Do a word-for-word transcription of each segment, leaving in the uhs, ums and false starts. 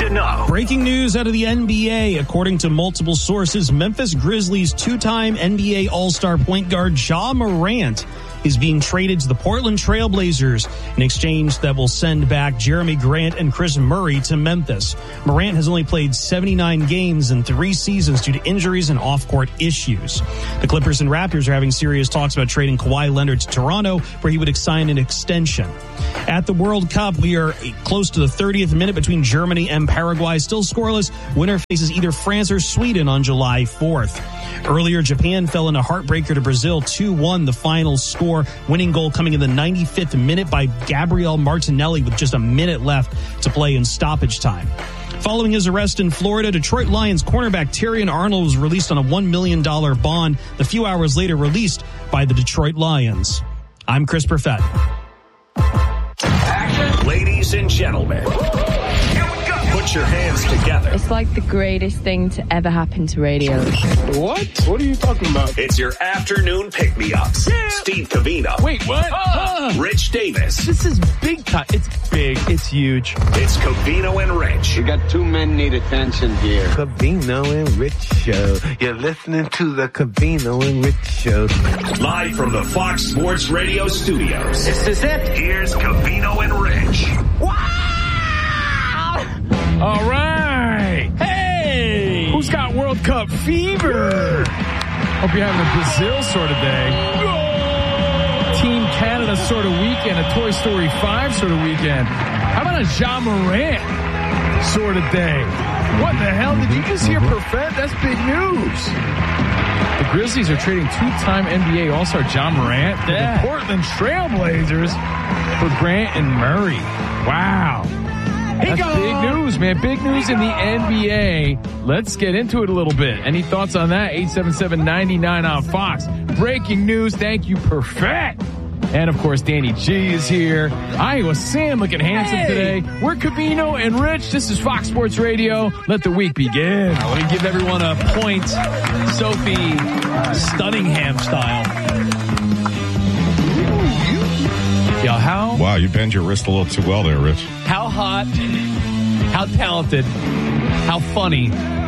to know. Breaking news out of the N B A. According to multiple sources, Memphis Grizzlies two-time N B A All-Star point guard Ja Morant is being traded to the Portland Trail Blazers in exchange that will send back Jeremy Grant and Chris Murray to Memphis. Morant has only played seventy-nine games in three seasons due to injuries and off-court issues. The Clippers and Raptors are having serious talks about trading Kawhi Leonard to Toronto, where he would sign an extension. At the World Cup, we are close to the thirtieth minute between Germany and Paraguay. Still scoreless. Winner faces either France or Sweden on July fourth. Earlier, Japan fell in a heartbreaker to Brazil two one, the final score. Winning goal coming in the ninety-fifth minute by Gabriel Martinelli with just a minute left to play in stoppage time. Following his arrest in Florida, Detroit Lions cornerback Terrion Arnold was released on a one million dollars bond, a few hours later released by the Detroit Lions. I'm Chris Perfett. Action. Ladies and gentlemen, put your hands together. It's like the greatest thing to ever happen to radio. What? What are you talking about? It's your afternoon pick-me-ups. Yeah. Steve Covino. Wait, what? Uh, Rich Davis. This is big time. It's big. It's huge. It's Covino and Rich. We got two men need attention here. Covino and Rich Show. You're listening to the Covino and Rich Show. Live from the Fox Sports Radio studios. This is it. Here's Covino and Rich. Wow! All right. Hey! Who's got World Cup fever? Hope you're having a Brazil sort of day. Team Canada sort of weekend. A Toy Story five sort of weekend. How about a Ja Morant sort of day? What the hell? Did you just hear Perfect? That's big news. The Grizzlies are trading two-time N B A All-Star Ja Morant to yeah. the Portland Trail Blazers for Grant and Murray. Wow. That's big news, man. Big news in the N B A. Let's get into it a little bit. Any thoughts on that? eight seven seven, nine nine on Fox. Breaking news. Thank you, Perfect. And, of course, Danny G is here. Iowa Sam looking handsome hey. today. We're Covino and Rich. This is Fox Sports Radio. Let the week begin. Let me give everyone a point. Sophie Stunningham style. Yeah, how? Wow, you bend your wrist a little too well there, Rich. How hot, how talented, how funny,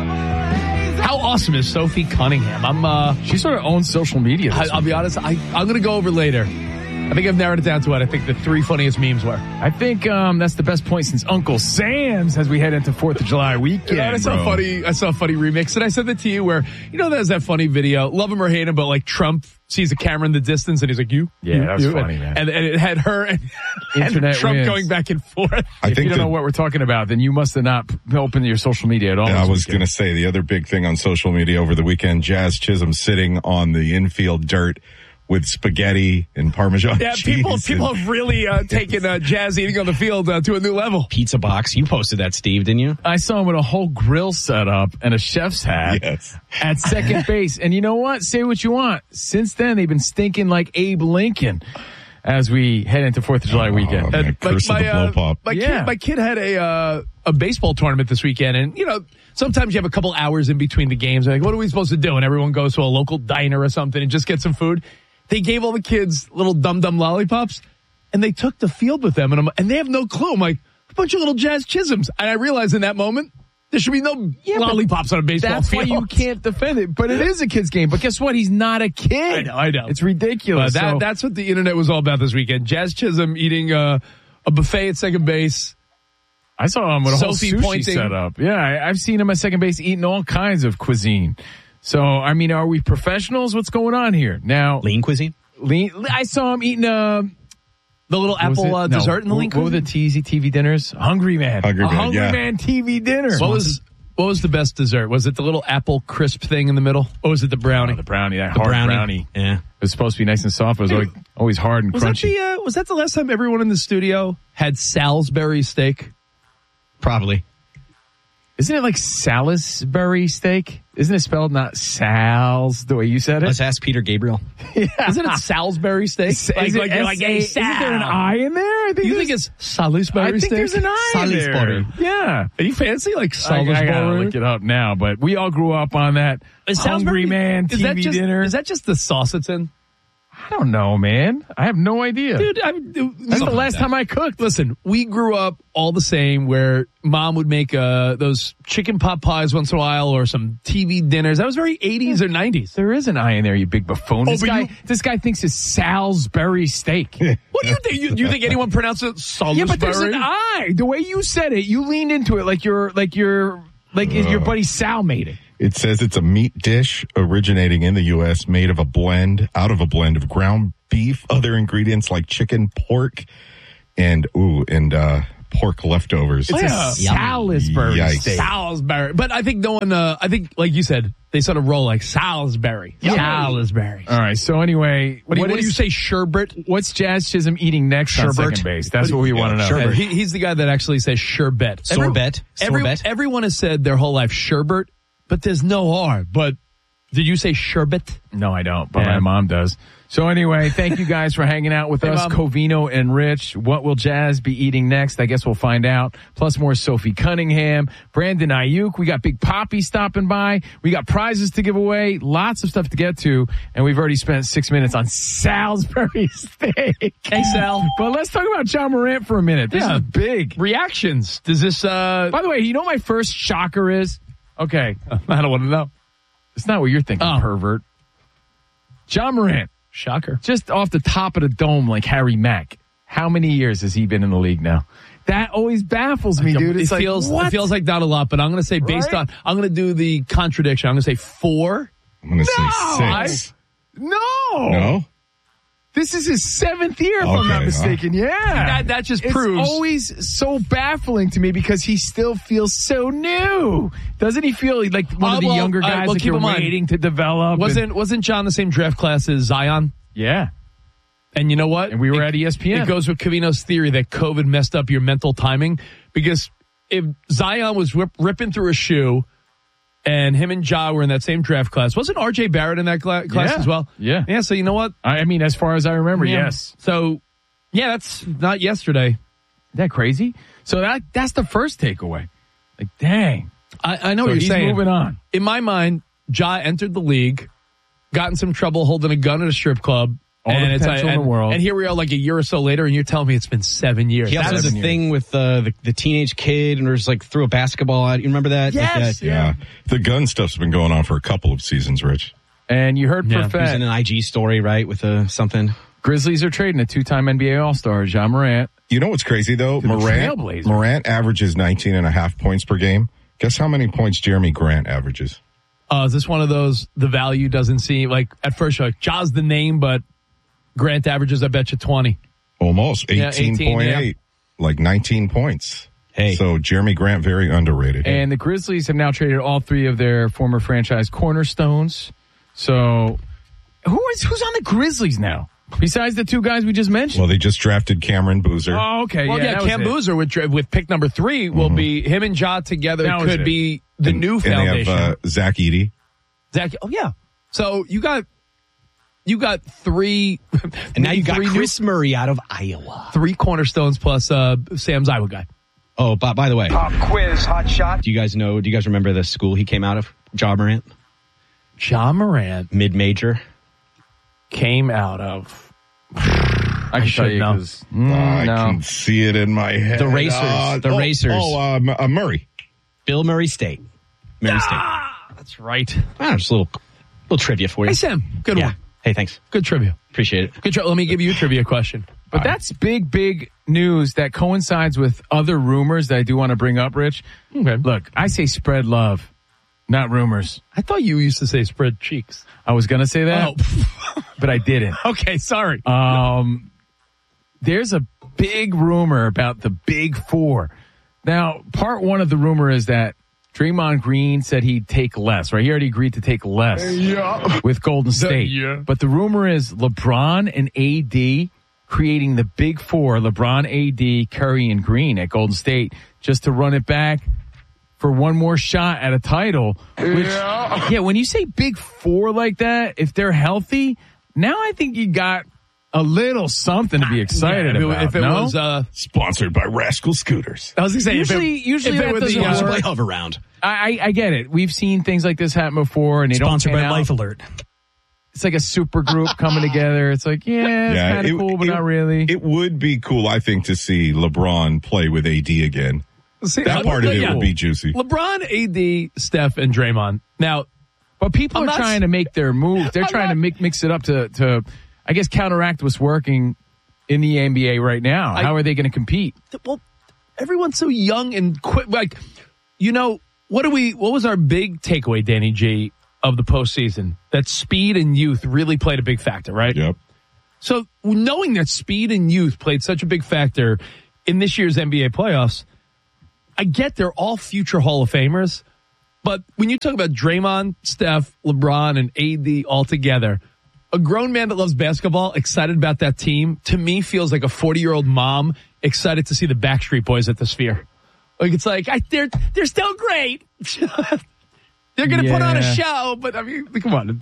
how awesome is Sophie Cunningham? I'm, uh, she sort of owns social media. I, I'll be honest, I, I'm going to go over later. I think I've narrowed it down to what I think the three funniest memes were. I think um, that's the best point since Uncle Sam's as we head into fourth of July weekend. You know, I saw a funny, I saw a funny remix, and I said that to you where, you know, there's that funny video, love him or hate him, but like Trump sees a camera in the distance and he's like, you? Yeah, you, that was you. funny, and, man. And, and it had her and, Internet and Trump wins. going back and forth. I if think you don't the, know what we're talking about, then you must have not opened your social media at all. Yeah, I was going to say the other big thing on social media over the weekend, Jazz Chisholm sitting on the infield dirt with spaghetti and Parmesan yeah, cheese. people people and, have really uh, taken uh, Jazz eating on the field uh, to a new level. Pizza box. You posted that, Steve, didn't you? I saw him with a whole grill set up and a chef's hat yes. at second base. And you know what? Say what you want. Since then, they've been stinking like Abe Lincoln as we head into fourth of July oh, weekend. Man, And curse my, of the blow uh, pop. My, yeah. kid, my kid had a uh, a baseball tournament this weekend, and you know sometimes you have a couple hours in between the games. Like, what are we supposed to do? And everyone goes to a local diner or something and just get some food. They gave all the kids little dum-dum lollipops, and they took the field with them, and, I'm, and they have no clue. I'm like, a bunch of little Jazz Chisholms. And I realized in that moment, there should be no yeah, lollipops on a baseball that's field. That's why you can't defend it. But it is a kid's game. But guess what? He's not a kid. I know, I know. It's ridiculous. Uh, that, so. That's what the internet was all about this weekend. Jazz Chisholm eating uh, a buffet at second base. I saw him with a Sophie whole sushi pointing. setup. Yeah, I, I've seen him at second base eating all kinds of cuisine. So, I mean, are we professionals? What's going on here? Now, Lean cuisine? Lean, I saw him eating uh, the little apple uh, no. dessert in the lean What were the T Z T V dinners? Hungry Man. Hungry a Man, Hungry yeah. Man T V dinner. What was what was the best dessert? Was it the little apple crisp thing in the middle, or was it the brownie? Oh, the brownie, that The hard brownie. brownie. Yeah. It was supposed to be nice and soft, but it was always, always hard and Was that crunchy. the uh, was that the last time everyone in the studio had Salisbury steak? Probably. Isn't it like Salisbury steak? Isn't it spelled not Sal's the way you said it? Let's ask Peter Gabriel. Yeah. Isn't it Salisbury steak? Is it like, like, like, hey, Isn't there an I in there? I think You there's- think it's Salisbury I think steak? there's an I in there. Salisbury. Yeah. Are you fancy? Like I, Salisbury? I gotta look it up now, but we all grew up on that Is Hungry Salisbury- Man is T V that just, dinner. Is that just the sauce it's in? I don't know, man. I have no idea. Dude, I, That's the last like time I cooked. Listen, we grew up all the same where mom would make uh, those chicken pot pies once in a while or some T V dinners. That was very eighties or nineties. There is an I in there, you big buffoon. Oh, This but guy, you- this guy thinks it's Salisbury steak. What do you think? You, you think anyone pronounces it Salisbury? Yeah, but there's an I. The way you said it, you leaned into it like you're, like you're, like uh, your buddy Sal made it. It says it's a meat dish originating in the U S made of a blend, out of a blend of ground beef, other ingredients like chicken, pork, and, ooh, and, uh, pork leftovers. It's Yeah. a Salisbury Yikes. steak. Salisbury. But I think no one, uh, I think, like you said, they sort of roll like Salisbury. Yeah. Salisbury. All right. So anyway, What do you, what what do you is- say, sherbet? What's Jazz Chisholm eating next on Sherbet. second base? That's what we want to know. Yeah, he, he's the guy that actually says sherbet. Every- Sorbet. every- Sorbet. everyone has said their whole life sherbet, but there's no R. But did you say sherbet? No, I don't, but Yeah. my mom does. So anyway, thank you guys for hanging out with Hey, us, Mom. Covino and Rich. What will Jazz be eating next? I guess we'll find out. Plus more Sophie Cunningham, Brandon Ayuk. We got Big Poppy stopping by. We got prizes to give away. Lots of stuff to get to. And we've already spent six minutes on Salisbury steak. Hey, Sal. But let's talk about John Morant for a minute. This Yeah. is big. Reactions. Does this, uh, By the way, you know what my first shocker is? Okay. I don't want to know. It's not what you're thinking, Oh. pervert. John Morant. Shocker. Just off the top of the dome like Harry Mack. How many years has he been in the league now? That always baffles me, dude. It's it like, feels what? it feels like not a lot, but I'm going to say based Right? on I'm going to do the contradiction. I'm going to say four. I'm going to No, say six. No. No? This is his seventh year, if I'm not Okay, mistaken. Yeah. That that just it's proves always so baffling to me because he still feels so new. Doesn't he feel like one Uh, of the well, younger uh, guys well, that keep you're in mind, waiting to develop? wasn't and- wasn't John the same draft class as Zion? yeah. And you know what? And we were it, at E S P N. It goes with Covino's theory that COVID messed up your mental timing because if Zion was rip, ripping through a shoe and him and Ja were in that same draft class, wasn't R J Barrett in that cla- class Yeah. as well? Yeah. Yeah, so you know what? I I mean, as far as I remember, Yeah. yes. So, yeah, that's not yesterday. Isn't that crazy? So that that's the first takeaway. Like, dang. I, I know So what you're he's saying. moving on. In my mind, Ja entered the league, got in some trouble holding a gun at a strip club. All the and it's potential in and, the world. And here we are like a year or so later, and you're telling me it's been seven years. He also That has is- a thing with uh, the the teenage kid and was like threw a basketball at. You remember that? Like Yes. that? Yeah. The gun stuff's been going on for a couple of seasons, Rich. And you heard Yeah. for He was fact, in an I G story, right, with uh, something. Grizzlies are trading a two-time N B A All-Star, John Morant. You know what's crazy, though? the Morant, Trailblazers. Morant averages nineteen and a half points per game. Guess how many points Jeremy Grant averages? Uh, is this one of those, the value doesn't seem, like, at first you're like, Ja's the name, but Grant averages, I bet you, twenty. Almost Yeah, eighteen point eight. Like nineteen points. Hey. So Jeremy Grant, very underrated. And the Grizzlies have now traded all three of their former franchise cornerstones. So who is who's on the Grizzlies now? Besides the two guys we just mentioned. Well, they just drafted Cameron Boozer. Oh, okay. Well, yeah, yeah, that was Cam it. Boozer with, with pick number three will be, him and Ja together That was could it. be the and, new and foundation. they have uh, Zach Edey. Zach, oh yeah. So you got, you got three, And now you got three, Chris Murray out of Iowa. three cornerstones plus uh, Sam's Iowa guy. Oh, by, by the way, Pop quiz, hot shot. do you guys know, do you guys remember the school he came out of? Ja Morant? Ja Morant Mid-major? came out of. I can tell should you know. 'cause- mm, I no. can see it in my head. The Racers. Uh, The oh, Racers. Oh, uh, M- uh, Murray. Bill Murray State. Murray State. That's right. Ah, just a little, little trivia for you. Hey, Sam. Good yeah. one. Hey, thanks. Good trivia. Appreciate it. Good tri- Let me give you a trivia question. But that's big, big news that coincides with other rumors that I do want to bring up, Rich. Okay. Look, I say spread love, not rumors. I thought you used to say spread cheeks. I was going to say that, Oh, but I didn't. okay. Sorry. Um, there's a big rumor about the big four. Now, part one of the rumor is that Draymond Green said he'd take less, right? He already agreed to take less with Golden State. yeah. But the rumor is LeBron and A D creating the big four, LeBron, A D, Curry, and Green at Golden State, just to run it back for one more shot at a title. Which, yeah. yeah, when you say big four like that, if they're healthy, now I think you got a little something to be excited Yeah, if it, about. if it no? was, uh, Sponsored by Rascal Scooters. I was gonna say, Usually- if it, usually if it that were the, doesn't uh, work. Sponsored by Hover Round. I, I I get it. We've seen things like this happen before, and they Sponsored don't by pan out. Life Alert. It's like a super group coming together. It's like, yeah, it's Yeah, kind of it- cool, but it- not really. It would be cool, I think, to see LeBron play with A D again. See, That part of it yeah. would be juicy. LeBron, A D, Steph, and Draymond. Now, But people I'm are not- trying to make their move. They're I'm trying not- to make, mix it up to, to, I guess, counteract what's working in the N B A right now. I- How are they going to compete? well, everyone's so young and quick. Like, you know, what do we? What was our big takeaway, Danny G, of the postseason? That speed and youth really played a big factor, right? Yep. So knowing that speed and youth played such a big factor in this year's N B A playoffs, I get they're all future Hall of Famers, but when you talk about Draymond, Steph, LeBron, and A D all together, a grown man that loves basketball, excited about that team, to me feels like a forty-year-old mom excited to see the Backstreet Boys at the Sphere. Like, it's like, I, they're they're still great. They're going to put on a Yeah. show, but I mean, come on.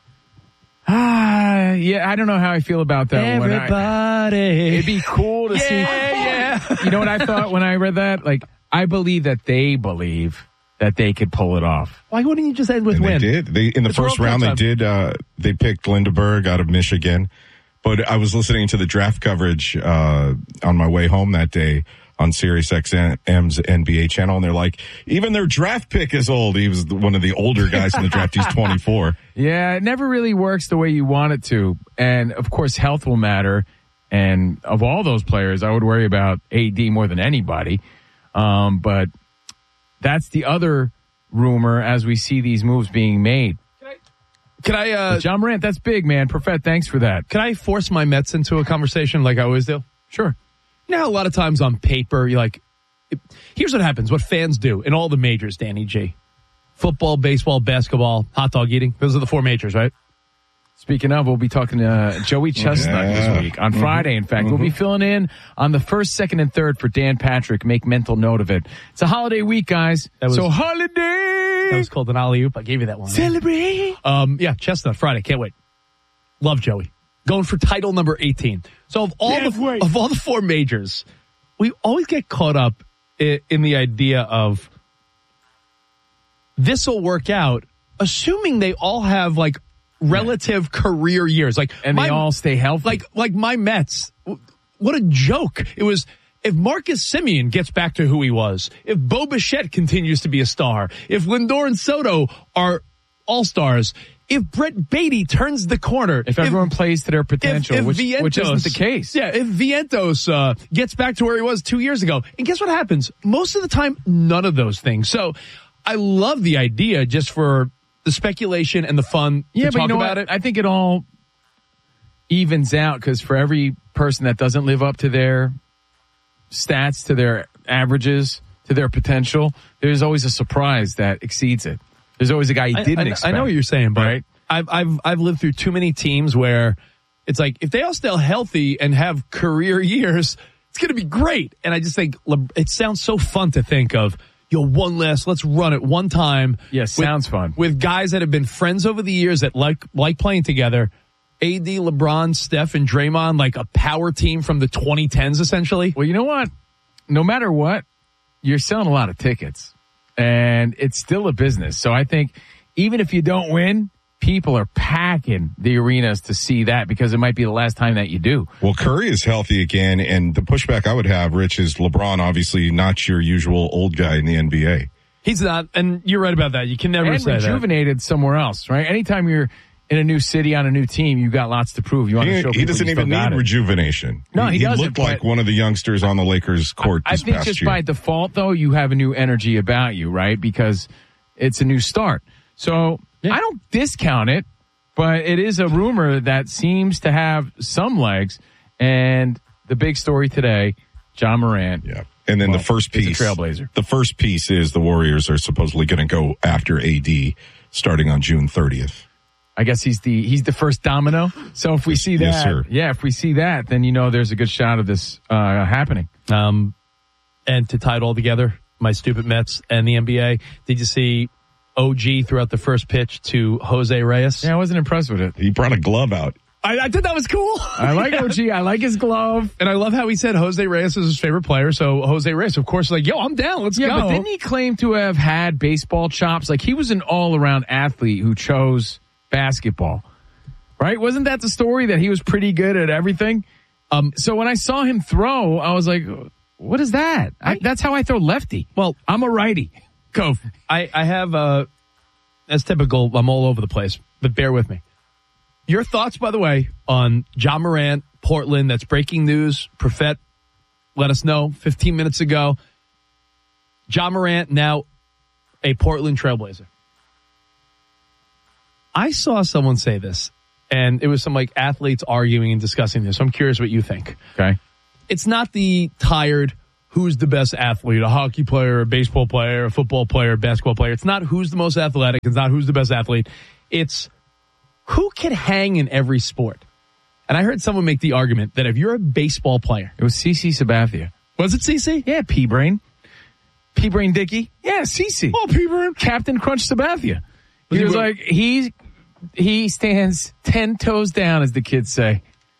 Ah, yeah, I don't know how I feel about that one. I- Everybody. It'd be cool to see. Yeah, yeah. You know what I thought when I read that? Like, I believe that they believe that they could pull it off. Why wouldn't you just end with And win? they did. They in the It's first World round Cup they time. did. Uh, they picked Lindeberg out of Michigan, but I was listening to the draft coverage uh, on my way home that day on Sirius X M's N B A channel, and they're like, even their draft pick is old. He was one of the older guys in the draft. He's twenty-four. Yeah, it never really works the way you want it to. And of course, health will matter. And of all those players, I would worry about A D more than anybody. Um, but that's the other rumor as we see these moves being made. Can I, uh, But John Morant, that's big, man. Profet, thanks for that. can I force my Mets into a conversation like I always do? Sure. You know how a lot of times on paper, you're like, it, here's what happens, what fans do in all the majors, Danny G. Football, baseball, basketball, hot dog eating. Those are the four majors, right? Speaking of, we'll be talking to uh, Joey Chestnut Yeah. this week. On Mm-hmm. Friday, in fact. We'll be filling in on the first, second, and third for Dan Patrick. Make mental note of it. It's a holiday week, guys. That was- so holiday! That was called an alley-oop. I gave you that one. Celebrate! Um, yeah, Chestnut, Friday. Can't wait. Love Joey. Going for title number eighteen. So of all Can't the wait. of all the four majors, we always get caught up in, in the idea of this will work out, assuming they all have like relative career years. Like And my, they all stay healthy. like like my Mets. What a joke! It was. If Marcus Semien gets back to who he was, if Bo Bichette continues to be a star, if Lindor and Soto are all-stars, if Brett Beatty turns the corner, if everyone plays to their potential, if, if which, Vientos, which isn't the case. Yeah, if Vientos uh, gets back to where he was two years ago, and guess what happens? Most of the time, none of those things. So I love the idea just for the speculation and the fun Yeah, to but talk you know about what? it. I think it all evens out because for every person that doesn't live up to their stats, to their averages, to their potential, there's always a surprise that exceeds it. There's always a guy you I- didn't I, expect. I know what you're saying, but right? I've I've I've lived through too many teams where it's like if they all stay healthy and have career years, it's going to be great. And I just think Le- it sounds so fun to think of. Yo, one last, let's run it one time. Yeah, with- sounds fun. with guys that have been friends over the years that like like playing together. A D, LeBron, Steph, and Draymond, like a power team from the twenty tens, essentially. Well, you know what? No matter what, you're selling a lot of tickets, and it's still a business. So I think even if you don't win, people are packing the arenas to see that because it might be the last time that you do. Well, Curry is healthy again, and the pushback I would have, Rich, is LeBron, obviously not your usual old guy in the N B A. He's not, and you're right about that. You can never And say that. rejuvenated somewhere else, right? Anytime you're in a new city on a new team, you got lots to prove. You want to He, show people he doesn't you even still got need it. rejuvenation. No, he doesn't, looked like but- one of the youngsters on the Lakers court I this think past just year. by default, though, you have a new energy about you, right? Because it's a new start. So I don't discount it, but it is a rumor that seems to have some legs. And the big story today, John Morant. Yeah. And then Well, the first he's a piece, trailblazer. the first piece is the Warriors are supposedly going to go after A D starting on June thirtieth. I guess he's the he's the first domino. So if we see that, Yes, sir. yeah, if we see that, then you know there's a good shot of this uh, happening. Um, and to tie it all together, my stupid Mets and the N B A. Did you see O G throughout the first pitch to Jose Reyes? Yeah, I wasn't impressed with it. He brought a glove out. I, I thought that was cool. I like O G. I like his glove. And I love how he said Jose Reyes is his favorite player. So Jose Reyes, of course, is like, yo, I'm down. Let's Yeah, go. but didn't he claim to have had baseball chops? Like he was an all-around athlete who chose basketball. Right? Wasn't that the story that he was pretty good at everything? Um, so when I saw him throw, I was like, what is that? I, that's how I throw lefty. Well, I'm a righty. Go. I, I have, uh, as typical, I'm all over the place, but bear with me. Your thoughts, by the way, on Ja Morant, Portland, that's breaking news. Profet let us know fifteen minutes ago. Ja Morant, now a Portland Trailblazer. I saw someone say this, and it was some like athletes arguing and discussing this. So I'm curious what you think. Okay. It's not the tired, who's the best athlete, a hockey player, a baseball player, a football player, a basketball player. It's not who's the most athletic. It's not who's the best athlete. It's who can hang in every sport. And I heard someone make the argument that if you're a baseball player. It was CeCe Sabathia. Was it CeCe? Yeah, P-Brain. P-Brain Dickey. Yeah, CeCe. Oh, P-Brain. Captain Crunch Sabathia. Was he he was wor- like, he, he stands ten toes down, as the kids say.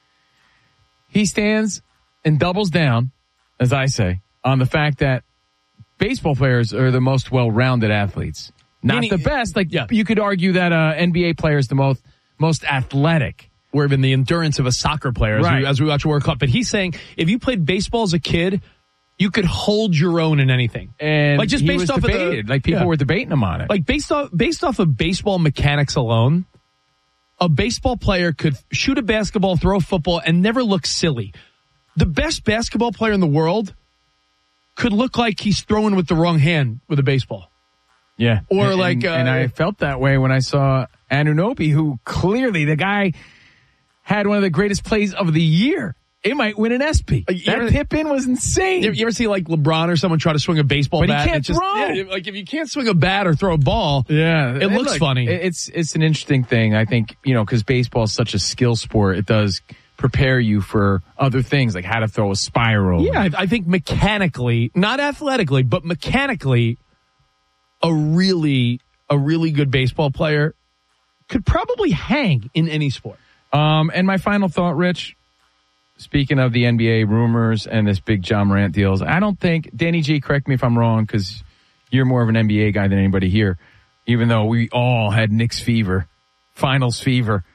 He stands and doubles down, as I say, on the fact that baseball players are the most well-rounded athletes. Not Meaning, the best. Like, yeah. you could argue that uh, N B A player is the most, most athletic. Or even the endurance of a soccer player as, Right. we, as we watch a World Cup. But he's saying if you played baseball as a kid, you could hold your own in anything. And like just he based was off debated. of the, like people yeah. were debating him on it. Like based off based off of baseball mechanics alone, a baseball player could shoot a basketball, throw a football, and never look silly. The best basketball player in the world could look like he's throwing with the wrong hand with a baseball. Yeah. Or and, like, and, uh, and I felt that way when I saw Anunoby, who clearly the guy had one of the greatest plays of the year. It might win an S P. Uh, you that ever- Pippen was insane. You, you ever see like LeBron or someone try to swing a baseball But he bat? can't It's just, throw. yeah, like if you can't swing a bat or throw a ball, Yeah, it And looks look, funny. It's it's an interesting thing. I think, you know, because baseball is such a skill sport, it does prepare you for other things like how to throw a spiral. Yeah, I, I think mechanically, not athletically, but mechanically, a really a really good baseball player could probably hang in any sport. Um, and my final thought, Rich, speaking of the N B A rumors and this big Ja Morant deals, I don't think, Danny G, correct me if I'm wrong, because you're more of an N B A guy than anybody here, even though we all had Knicks fever, finals fever.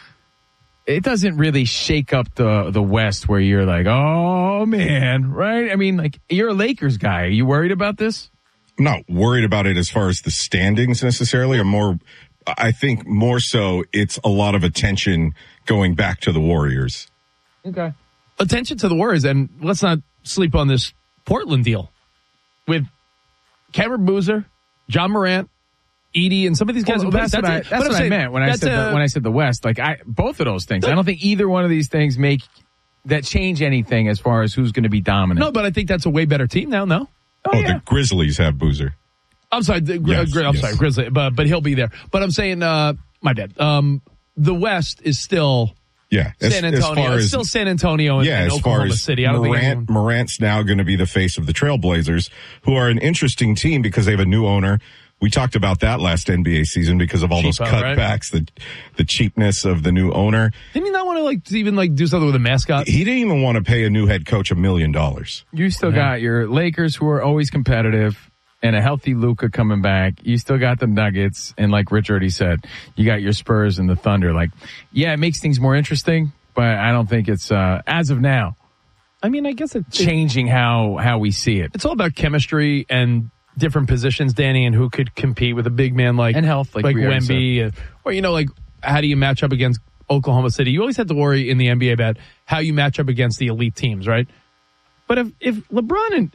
It doesn't really shake up the, the West where you're like, oh, man, right? I mean, like, you're a Lakers guy. Are you worried about this? I'm not worried about it as far as the standings necessarily. I'm more, I think more so it's a lot of attention going back to the Warriors. Okay. Attention to the Warriors, and let's not sleep on this Portland deal with Cameron Boozer, Ja Morant, Edie, and some of these guys. Well, that's, that's what I, it. that's But I'm what I saying, meant when I that's said a- the, when I said the West. Like I, both of those things. I don't think either one of these things make that change anything as far as who's going to be dominant. No, but I think that's a way better team now. No, Oh, yeah. the Grizzlies have Boozer. I'm sorry, the, Gri- Yes, Gri- I'm yes. sorry, Grizzly, but but he'll be there. But I'm saying, uh, my bad. Um, the West is still Yeah. As, San as Antonio. far It's as, still San Antonio and, yeah, and as Oklahoma far as City. I don't think anyone- Morant, Morant's now going to be the face of the Trailblazers, who are an interesting team because they have a new owner. We talked about that last N B A season because of all those Cheapo, right? cutbacks, the the cheapness of the new owner. Didn't he not want to like to even like do something with a mascot? He didn't even want to pay a new head coach a million dollars. You still got your Lakers, who are always competitive, and a healthy Luka coming back. You still got the Nuggets, and like Rich already said, you got your Spurs and the Thunder. Like, yeah, it makes things more interesting, but I don't think it's uh, as of now I mean, I guess it, it, changing how how we see it. it's all about chemistry and different positions, Danny, and who could compete with a big man like And health, like like we already Wemby, uh, or you know, like how do you match up against Oklahoma City? You always have to worry in the N B A about how you match up against the elite teams, right? But if if LeBron and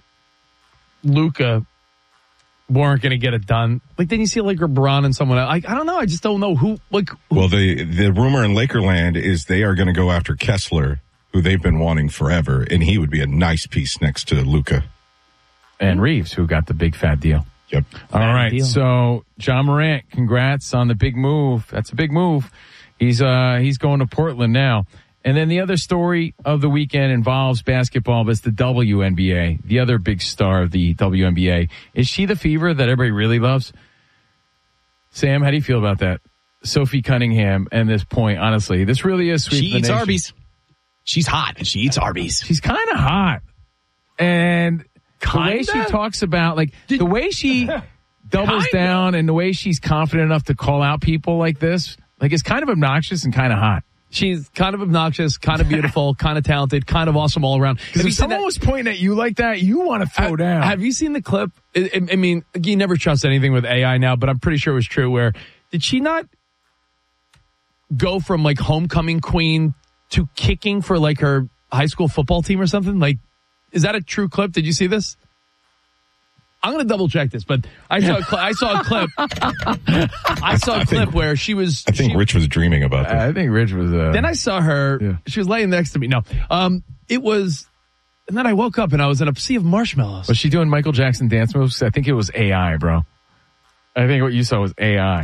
Luka weren't going to get it done, like then you see like LeBron and someone else. Like I don't know, I just don't know who. Like who, Well, the the rumor in Lakerland is they are going to go after Kessler, who they've been wanting forever, and he would be a nice piece next to Luka. And Reeves, who got the big fat deal. Yep. All right, deal. so Ja Morant, congrats on the big move. That's a big move. He's uh he's going to Portland now. And then the other story of the weekend involves basketball, but it's the W N B A. The other big star of the W N B A. Is she the fever that everybody really loves? Sam, how do you feel about that? Sophie Cunningham and this point, honestly, this really is sweet. She eats Arby's. She's hot and she eats Arby's. She's kind of hot. And the way she Kinda? talks about, like, the way she doubles Kinda? down and the way she's confident enough to call out people like this, Like, it's kind of obnoxious and kind of hot. She's kind of obnoxious, kind of beautiful, kind of talented, kind of awesome all around. Because if someone was pointing at you like that, you want to throw I, down. Have you seen the clip? I, I mean, you never trust anything with A I now, but I'm pretty sure it was true. Where did she not go from like homecoming queen to kicking for like her high school football team or something? Like, is that a true clip? Did you see this? I'm going to double check this, but I saw a cl- I saw a clip. I saw a I clip think, where she was. I think she, Rich was dreaming about this. I think Rich was. Uh, then I saw her. Yeah. She was laying next to me. No, um, it was. And then I woke up and I was in a sea of marshmallows. Was she doing Michael Jackson dance moves? I think it was A I, bro. I think what you saw was A I.